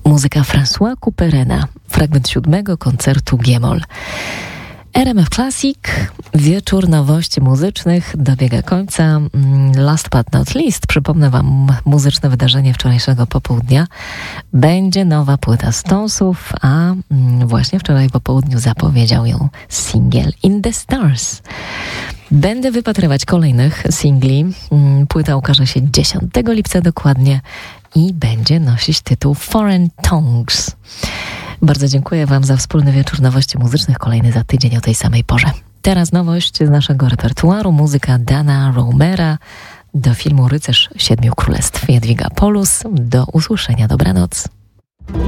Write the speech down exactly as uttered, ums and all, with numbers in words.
Muzyka François Couperena, fragment siódmego koncertu G-moll. R M F Classic, wieczór nowości muzycznych dobiega końca. Last but not least, przypomnę wam muzyczne wydarzenie wczorajszego popołudnia. Będzie nowa płyta Stonesów, a właśnie wczoraj po południu zapowiedział ją singiel In the Stars. Będę wypatrywać kolejnych singli. Płyta ukaże się dziesiątego lipca dokładnie i będzie nosić tytuł Foreign Tongues. Bardzo dziękuję wam za wspólny wieczór nowości muzycznych, kolejny za tydzień o tej samej porze. Teraz nowość z naszego repertuaru, muzyka Dana Romera do filmu Rycerz Siedmiu Królestw. Jadwiga Polus, do usłyszenia, dobranoc.